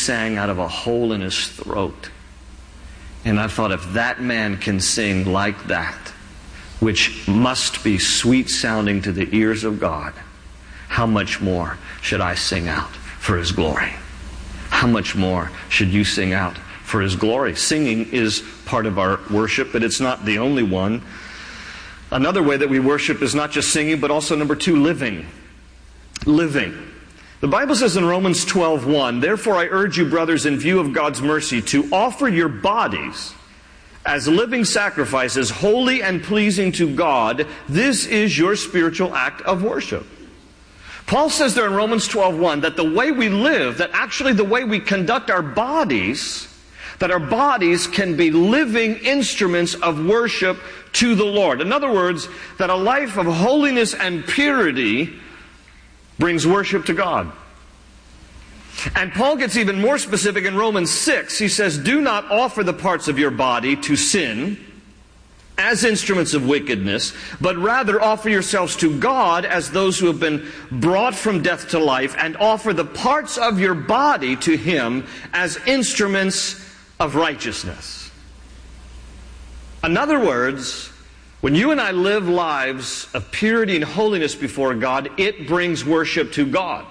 sang out of a hole in his throat. And I thought, if that man can sing like that, which must be sweet sounding to the ears of God, how much more should I sing out for His glory? How much more should you sing out for His glory? Singing is part of our worship, but it's not the only one. Another way that we worship is not just singing, but also, number 2, living. Living. The Bible says in Romans 12:1, "Therefore I urge you, brothers, in view of God's mercy, to offer your bodies as living sacrifices, holy and pleasing to God. This is your spiritual act of worship." Paul says there in Romans 12:1 that the way we live, that actually the way we conduct our bodies, that our bodies can be living instruments of worship to the Lord. In other words, that a life of holiness and purity brings worship to God. And Paul gets even more specific in Romans 6. He says, "Do not offer the parts of your body to sin as instruments of wickedness, but rather offer yourselves to God as those who have been brought from death to life, and offer the parts of your body to Him as instruments of righteousness." In other words, when you and I live lives of purity and holiness before God, it brings worship to God.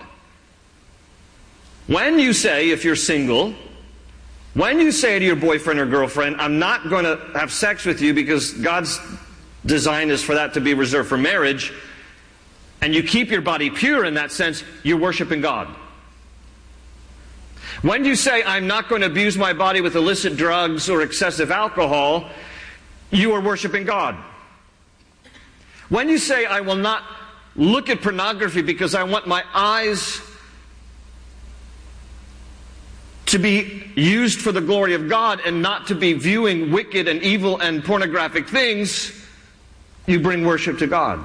When you say, if you're single, when you say to your boyfriend or girlfriend, "I'm not going to have sex with you because God's design is for that to be reserved for marriage," and you keep your body pure in that sense, you're worshiping God. When you say, "I'm not going to abuse my body with illicit drugs or excessive alcohol," you are worshiping God. When you say, "I will not look at pornography because I want my eyes to be used for the glory of God and not to be viewing wicked and evil and pornographic things," you bring worship to God.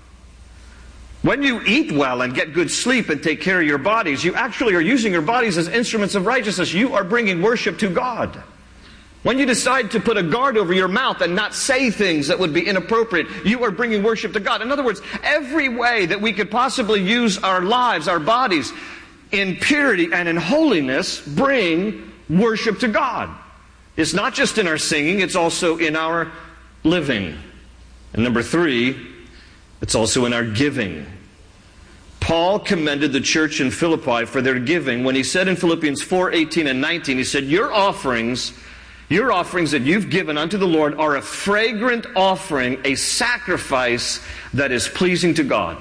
When you eat well and get good sleep and take care of your bodies, you actually are using your bodies as instruments of righteousness. You are bringing worship to God. When you decide to put a guard over your mouth and not say things that would be inappropriate, you are bringing worship to God. In other words, every way that we could possibly use our lives, our bodies, in purity and in holiness, bring worship to God. It's not just in our singing, it's also in our living. And number 3, it's also in our giving. Paul commended the church in Philippi for their giving when he said in Philippians 4:18 and 19, he said, Your offerings that you've given unto the Lord are a fragrant offering, a sacrifice that is pleasing to God.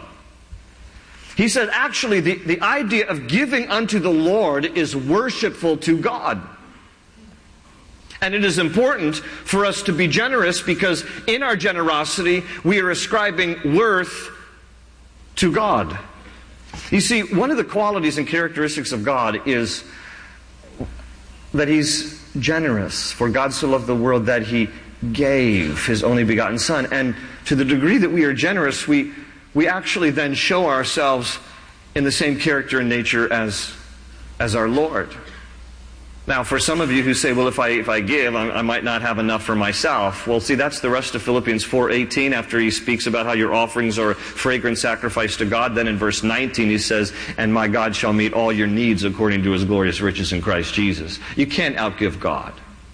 He said, actually, the idea of giving unto the Lord is worshipful to God. And it is important for us to be generous because in our generosity, we are ascribing worth to God. You see, one of the qualities and characteristics of God is that He's generous. For God so loved the world that He gave His only begotten Son. And to the degree that we are generous, we actually then show ourselves in the same character and nature as our Lord. Now, for some of you who say, well, if I give, I might not have enough for myself. Well, see, that's the rest of Philippians 4:18 after he speaks about how your offerings are a fragrant sacrifice to God. Then in verse 19 he says, and my God shall meet all your needs according to His glorious riches in Christ Jesus. You can't outgive God.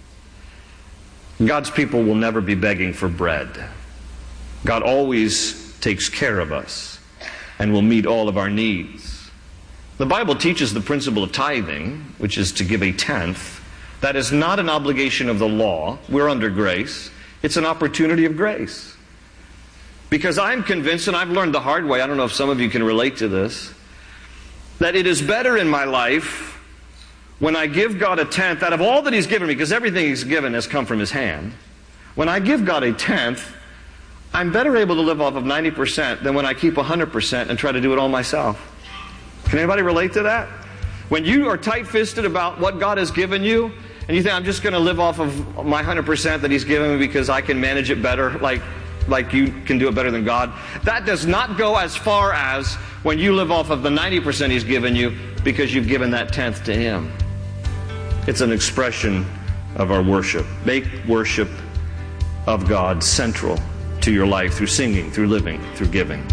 God's people will never be begging for bread. God always takes care of us and will meet all of our needs. The Bible teaches the principle of tithing, which is to give a tenth. That is not an obligation of the law. We're under grace. It's an opportunity of grace. Because I'm convinced, and I've learned the hard way, I don't know if some of you can relate to this, that it is better in my life when I give God a tenth out of all that He's given me, because everything He's given has come from His hand. When I give God a tenth, I'm better able to live off of 90% than when I keep 100% and try to do it all myself. Can anybody relate to that? When you are tight-fisted about what God has given you, and you think, I'm just going to live off of my 100% that He's given me because I can manage it better, like you can do it better than God, that does not go as far as when you live off of the 90% He's given you because you've given that tenth to Him. It's an expression of our worship. Make worship of God central to your life through singing, through living, through giving.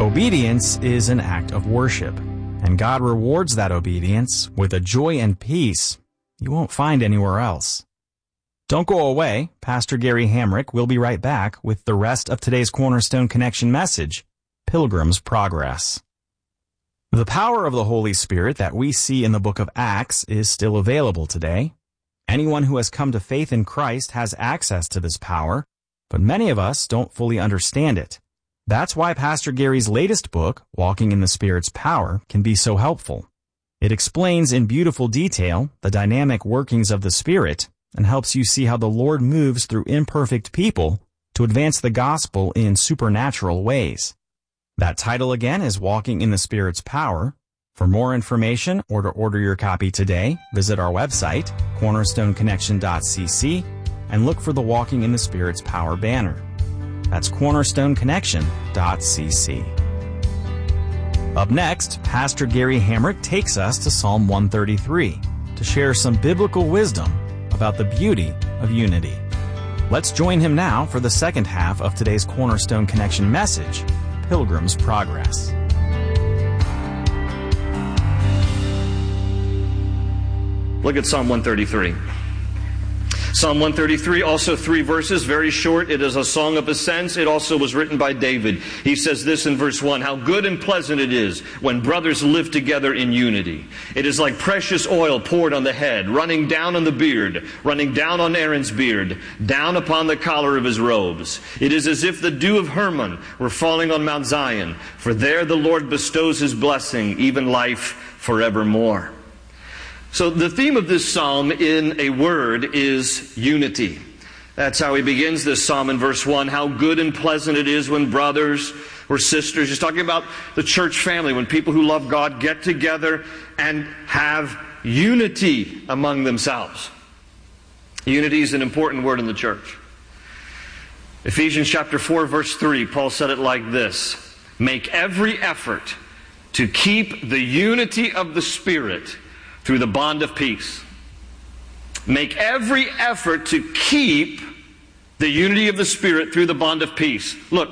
Obedience is an act of worship, and God rewards that obedience with a joy and peace you won't find anywhere else. Don't go away. Pastor Gary Hamrick will be right back with the rest of today's Cornerstone Connection message, Pilgrim's Progress. The power of the Holy Spirit that we see in the book of Acts is still available today. Anyone who has come to faith in Christ has access to this power, but many of us don't fully understand it. That's why Pastor Gary's latest book, Walking in the Spirit's Power, can be so helpful. It explains in beautiful detail the dynamic workings of the Spirit and helps you see how the Lord moves through imperfect people to advance the gospel in supernatural ways. That title again is Walking in the Spirit's Power. For more information or to order your copy today, visit our website, cornerstoneconnection.cc, and look for the Walking in the Spirit's Power banner. That's cornerstoneconnection.cc. Up next, Pastor Gary Hamrick takes us to Psalm 133 to share some biblical wisdom about the beauty of unity. Let's join him now for the second half of today's Cornerstone Connection message, Pilgrim's Progress. Look at Psalm 133. Psalm 133, also 3 verses, very short. It is a song of ascents. It also was written by David. He says this in verse 1, "How good and pleasant it is when brothers live together in unity. It is like precious oil poured on the head, running down on the beard, running down on Aaron's beard, down upon the collar of his robes. It is as if the dew of Hermon were falling on Mount Zion, for there the Lord bestows his blessing, even life forevermore." So the theme of this psalm in a word is unity. That's how he begins this psalm in verse 1. How good and pleasant it is when brothers or sisters, he's talking about the church family, when people who love God get together and have unity among themselves. Unity is an important word in the church. Ephesians chapter 4, verse 3, Paul said it like this: "Make every effort to keep the unity of the Spirit through the bond of peace." Make every effort to keep the unity of the Spirit through the bond of peace. Look,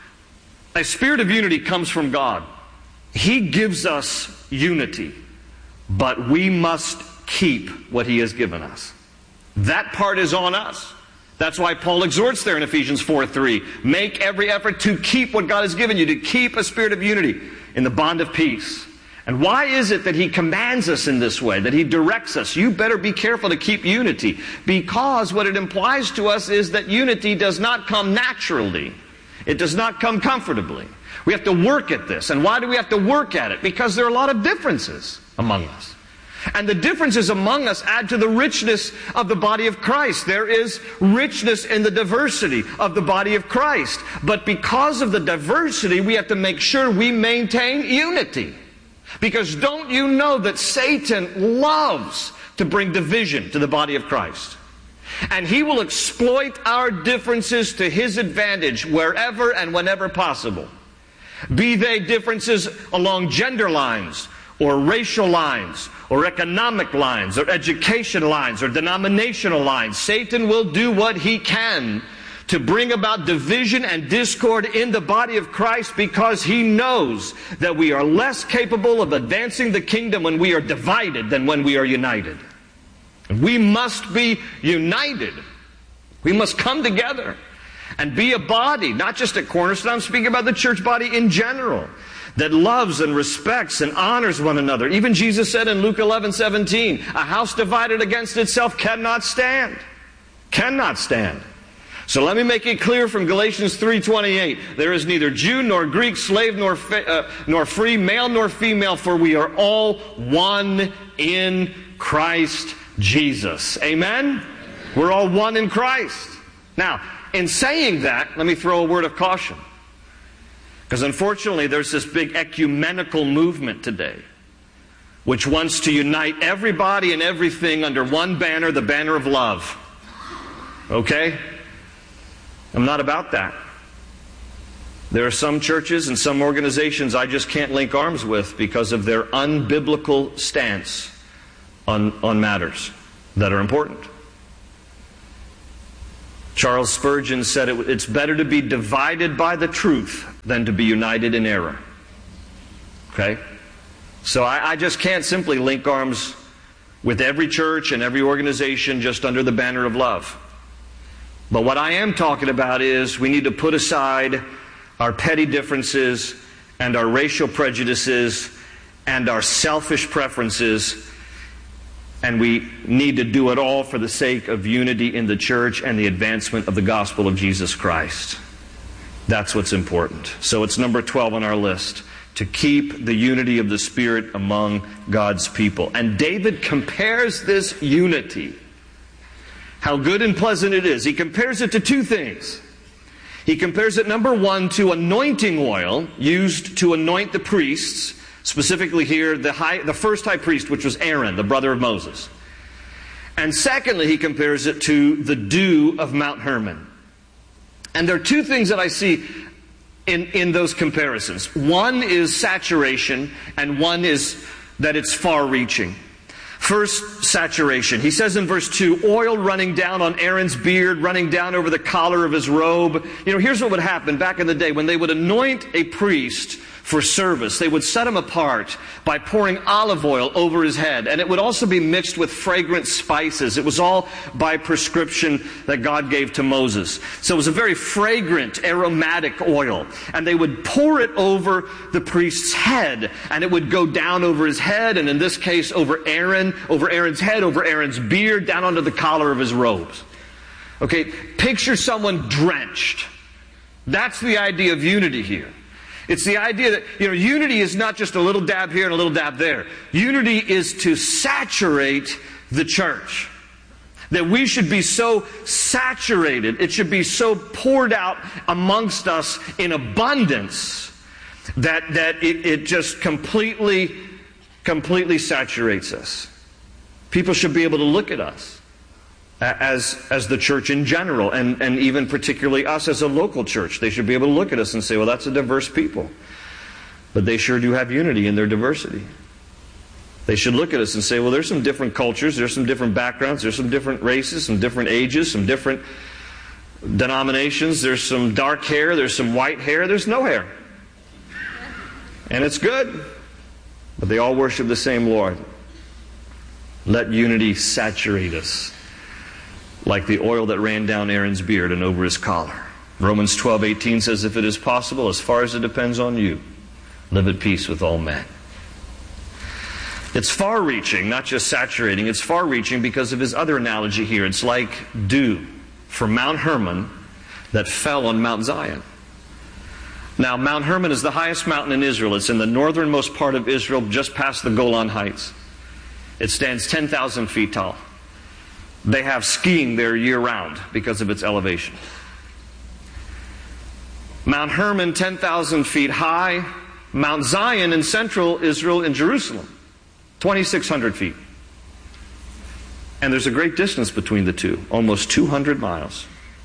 a spirit of unity comes from God. He gives us unity, but we must keep what He has given us. That part is on us. That's why Paul exhorts there in Ephesians 4:3, make every effort to keep what God has given you, to keep a spirit of unity in the bond of peace. And why is it that He commands us in this way, that He directs us? You better be careful to keep unity, because what it implies to us is that unity does not come naturally. It does not come comfortably. We have to work at this. And why do we have to work at it? Because there are a lot of differences among us. And the differences among us add to the richness of the body of Christ. There is richness in the diversity of the body of Christ. But because of the diversity, we have to make sure we maintain unity. Because don't you know that Satan loves to bring division to the body of Christ? And he will exploit our differences to his advantage wherever and whenever possible. Be they differences along gender lines, or racial lines, or economic lines, or education lines, or denominational lines. Satan will do what he can to bring about division and discord in the body of Christ, because he knows that we are less capable of advancing the kingdom when we are divided than when we are united. We must be united. We must come together and be a body, not just at Cornerstone. I'm speaking about the church body in general, that loves and respects and honors one another. Even Jesus said in Luke 11:17, a house divided against itself cannot stand. Cannot stand. So let me make it clear from Galatians 3:28. There is neither Jew nor Greek, slave nor free, male nor female, for we are all one in Christ Jesus. Amen? We're all one in Christ. Now, in saying that, let me throw a word of caution. Because unfortunately, there's this big ecumenical movement today, which wants to unite everybody and everything under one banner, the banner of love. Okay? I'm not about that. There are some churches and some organizations I just can't link arms with because of their unbiblical stance on matters that are important. Charles Spurgeon said it's better to be divided by the truth than to be united in error. Okay? So I just can't simply link arms with every church and every organization just under the banner of love. But what I am talking about is we need to put aside our petty differences and our racial prejudices and our selfish preferences, and we need to do it all for the sake of unity in the church and the advancement of the gospel of Jesus Christ. That's what's important. So it's number 12 on our list, to keep the unity of the Spirit among God's people. And David compares this unity, how good and pleasant it is. He compares it to two things. He compares it, number one, to anointing oil used to anoint the priests, specifically here the first high priest, which was Aaron, the brother of Moses. And secondly, he compares it to the dew of Mount Hermon. And there are two things that I see in those comparisons. One is saturation, and one is that it's far-reaching. First, saturation. He says in verse 2, oil running down on Aaron's beard, running down over the collar of his robe. You know, here's what would happen back in the day. When they would anoint a priest for service, they would set him apart by pouring olive oil over his head. And it would also be mixed with fragrant spices. It was all by prescription that God gave to Moses. So it was a very fragrant, aromatic oil. And they would pour it over the priest's head. And it would go down over his head, and in this case over Aaron's head, over Aaron's beard, down onto the collar of his robes. Okay, picture someone drenched. That's the idea of unity here. It's the idea that, unity is not just a little dab here and a little dab there. Unity is to saturate the church. That we should be so saturated, it should be so poured out amongst us in abundance that it just completely saturates us. People should be able to look at us as the church in general, and even particularly us as a local church. They should be able to look at us and say, well, that's a diverse people. But they sure do have unity in their diversity. They should look at us and say, well, there's some different cultures, there's some different backgrounds, there's some different races, some different ages, some different denominations, there's some dark hair, there's some white hair, there's no hair. And it's good. But they all worship the same Lord. Let unity saturate us like the oil that ran down Aaron's beard and over his collar. Romans 12:18 says, if it is possible, as far as it depends on you, live at peace with all men. It's far-reaching, not just saturating. It's far-reaching because of his other analogy here. It's like dew from Mount Hermon that fell on Mount Zion. Now, Mount Hermon is the highest mountain in Israel. It's in the northernmost part of Israel, just past the Golan Heights. It stands 10,000 feet tall. They have skiing there year-round because of its elevation. Mount Hermon, 10,000 feet high. Mount Zion in central Israel in Jerusalem, 2,600 feet. And there's a great distance between the two, almost 200 miles.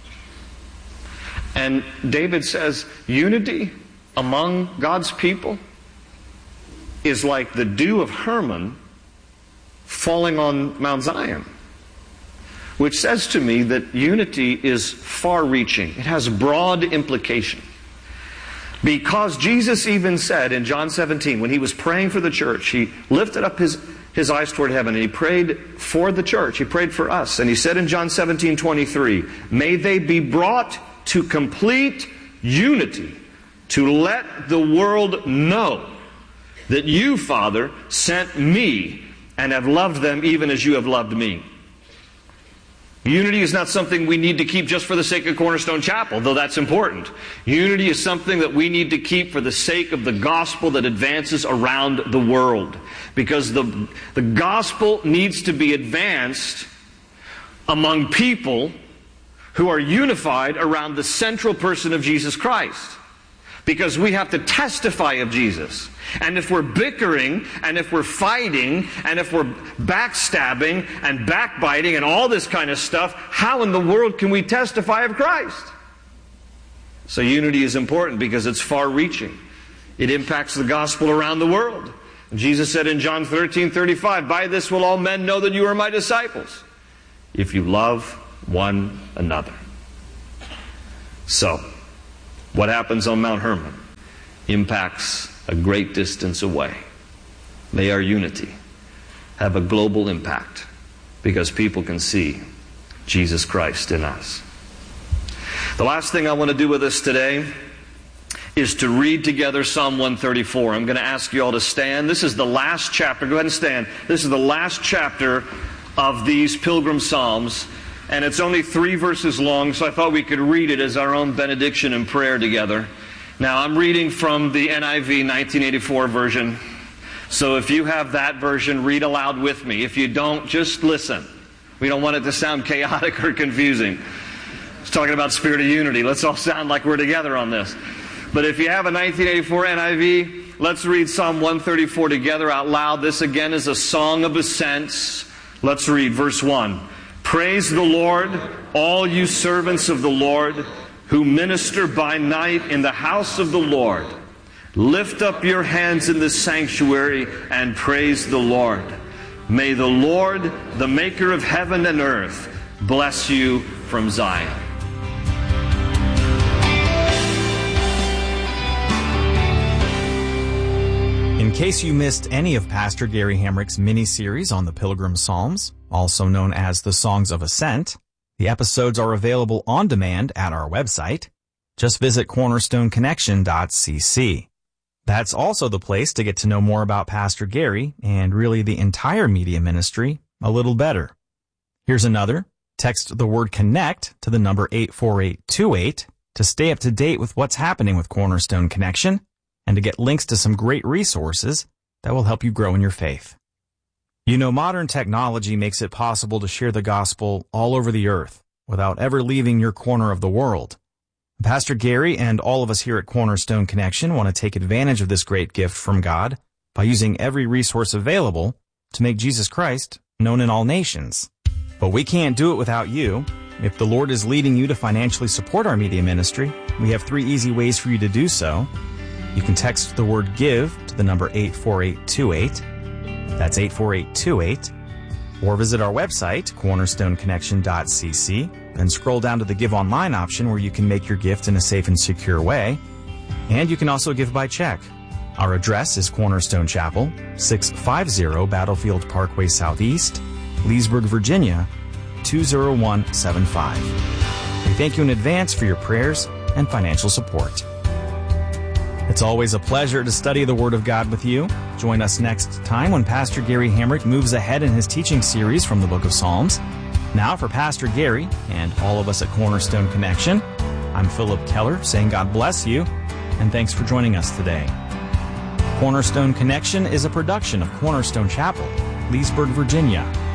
And David says, unity among God's people is like the dew of Hermon falling on Mount Zion. Which says to me that unity is far-reaching. It has broad implication. Because Jesus even said in John 17, when he was praying for the church, he lifted up his eyes toward heaven and he prayed for the church. He prayed for us. And he said in John 17:23, may they be brought to complete unity, to let the world know that you, Father, sent me and have loved them even as you have loved me. Unity is not something we need to keep just for the sake of Cornerstone Chapel, though that's important. Unity is something that we need to keep for the sake of the gospel that advances around the world. Because the gospel needs to be advanced among people who are unified around the central person of Jesus Christ. Because we have to testify of Jesus. And if we're bickering, and if we're fighting, and if we're backstabbing and backbiting and all this kind of stuff, how in the world can we testify of Christ? So unity is important because it's far-reaching. It impacts the gospel around the world. Jesus said in John 13:35, by this will all men know that you are my disciples, if you love one another. So, what happens on Mount Hermon? impacts a great distance away. May our unity have a global impact because people can see Jesus Christ in us. The last thing I want to do with us today is to read together Psalm 134. I'm going to ask you all to stand. This is the last chapter. Go ahead and stand. This is the last chapter of these Pilgrim Psalms, and it's only 3 verses long, so I thought we could read it as our own benediction and prayer together. Now, I'm reading from the NIV 1984 version, so if you have that version, read aloud with me. If you don't, just listen. We don't want it to sound chaotic or confusing. It's talking about spirit of unity. Let's all sound like we're together on this. But if you have a 1984 NIV, let's read Psalm 134 together out loud. This again is a song of ascents. Let's read verse 1. Praise the Lord, all you servants of the Lord, who minister by night in the house of the Lord. Lift up your hands in the sanctuary and praise the Lord. May the Lord, the maker of heaven and earth, bless you from Zion. In case you missed any of Pastor Gary Hamrick's mini-series on the Pilgrim Psalms, also known as the Songs of Ascent, the episodes are available on demand at our website. Just visit cornerstoneconnection.cc. That's also the place to get to know more about Pastor Gary and really the entire media ministry a little better. Here's another. Text the word CONNECT to the number 84828 to stay up to date with what's happening with Cornerstone Connection and to get links to some great resources that will help you grow in your faith. You know, modern technology makes it possible to share the gospel all over the earth without ever leaving your corner of the world. Pastor Gary and all of us here at Cornerstone Connection want to take advantage of this great gift from God by using every resource available to make Jesus Christ known in all nations. But we can't do it without you. If the Lord is leading you to financially support our media ministry, we have 3 easy ways for you to do so. You can text the word GIVE to the number 84828. That's 84828. Or visit our website, cornerstoneconnection.cc, and scroll down to the Give Online option where you can make your gift in a safe and secure way. And you can also give by check. Our address is Cornerstone Chapel, 650 Battlefield Parkway Southeast, Leesburg, Virginia, 20175. We thank you in advance for your prayers and financial support. It's always a pleasure to study the Word of God with you. Join us next time when Pastor Gary Hamrick moves ahead in his teaching series from the Book of Psalms. Now for Pastor Gary and all of us at Cornerstone Connection, I'm Philip Keller saying God bless you and thanks for joining us today. Cornerstone Connection is a production of Cornerstone Chapel, Leesburg, Virginia.